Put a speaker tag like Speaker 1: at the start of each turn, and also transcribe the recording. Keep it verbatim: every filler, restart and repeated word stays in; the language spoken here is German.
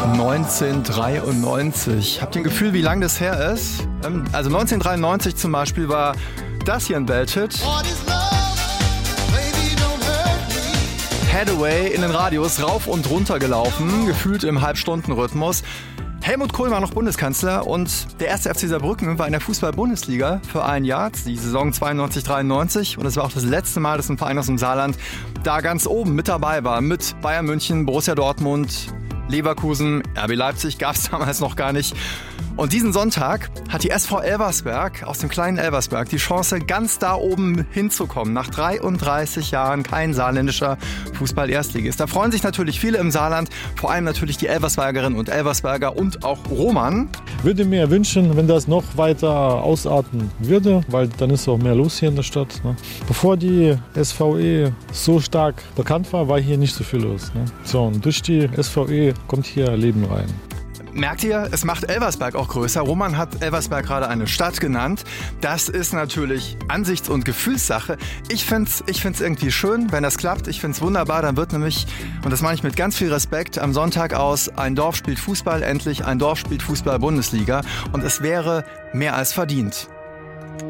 Speaker 1: neunzehnhundertdreiundneunzig. Habt ihr ein Gefühl, wie lang das her ist? Also neunzehnhundertdreiundneunzig zum Beispiel war das hier ein Welthit. Hathaway in den Radios rauf und runter gelaufen, gefühlt im Halbstundenrhythmus. Helmut Kohl war noch Bundeskanzler und der erste F C Saarbrücken war in der Fußball-Bundesliga für ein Jahr, die Saison zweiundneunzig dreiundneunzig. Und es war auch das letzte Mal, dass ein Verein aus dem Saarland da ganz oben mit dabei war. Mit Bayern München, Borussia Dortmund, Leverkusen, R B Leipzig gab es damals noch gar nicht. Und diesen Sonntag hat die S V Elversberg aus dem kleinen Elversberg die Chance, ganz da oben hinzukommen. Nach dreiunddreißig Jahren kein saarländischer Fußball-Erstligist. Da freuen sich natürlich viele im Saarland, vor allem natürlich die Elversbergerinnen und Elversberger und auch Roman.
Speaker 2: Ich würde mir wünschen, wenn das noch weiter ausarten würde, weil dann ist auch mehr los hier in der Stadt. Ne? Bevor die S V E so stark bekannt war, war hier nicht so viel los. Ne? So, und durch die S V E kommt hier Leben rein.
Speaker 1: Merkt ihr, es macht Elversberg auch größer. Roman hat Elversberg gerade eine Stadt genannt. Das ist natürlich Ansichts- und Gefühlssache. Ich finde es ich find's irgendwie schön, wenn das klappt. Ich finde es wunderbar. Dann wird nämlich, und das meine ich mit ganz viel Respekt, am Sonntag aus ein Dorf spielt Fußball, endlich ein Dorf spielt Fußball-Bundesliga. Und es wäre mehr als verdient.